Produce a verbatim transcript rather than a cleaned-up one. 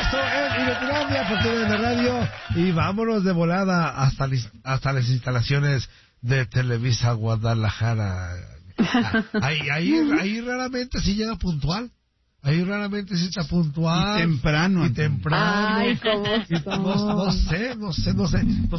regreso en Inutilandia por T V M Radio y vámonos de volada hasta, hasta las instalaciones de Televisa Guadalajara. Ahí, ahí, ahí raramente sí llega puntual. Ahí raramente sí está puntual. Y temprano. Y temprano. Ay, ¿cómo y, no, no sé, no sé, no sé. No